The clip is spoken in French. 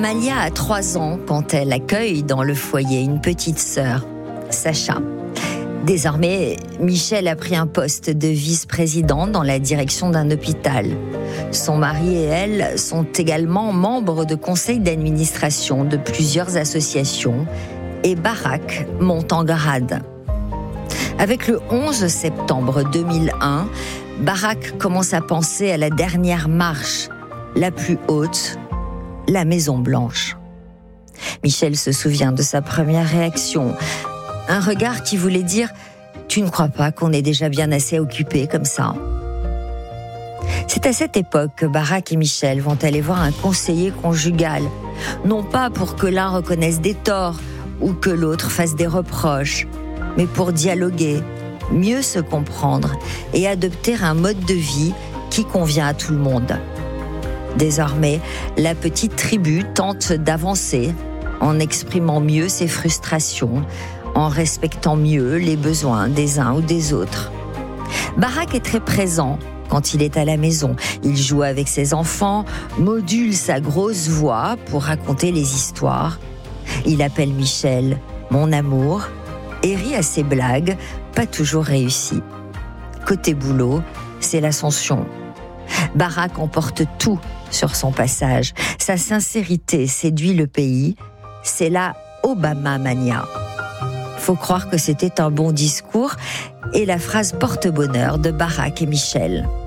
Amalia a 3 ans quand elle accueille dans le foyer une petite sœur, Sacha. Désormais, Michel a pris un poste de vice-président dans la direction d'un hôpital. Son mari et elle sont également membres de conseils d'administration de plusieurs associations et Barak monte en grade. Avec le 11 septembre 2001, Barak commence à penser à la dernière marche, la plus haute, la Maison Blanche. Michel se souvient de sa première réaction. Un regard qui voulait dire « Tu ne crois pas qu'on est déjà bien assez occupés comme ça ?» C'est à cette époque que Barak et Michel vont aller voir un conseiller conjugal, non pas pour que l'un reconnaisse des torts ou que l'autre fasse des reproches, mais pour dialoguer, mieux se comprendre et adopter un mode de vie qui convient à tout le monde. Désormais, la petite tribu tente d'avancer en exprimant mieux ses frustrations, en respectant mieux les besoins des uns ou des autres. Barak est très présent quand il est à la maison. Il joue avec ses enfants, module sa grosse voix pour raconter les histoires. Il appelle Michel « mon amour » et rit à ses blagues, pas toujours réussies. Côté boulot, c'est l'ascension. Barak emporte tout sur son passage. Sa sincérité séduit le pays. C'est la Obama Mania. Faut croire que c'était un bon discours et la phrase porte-bonheur de Barak et Michel.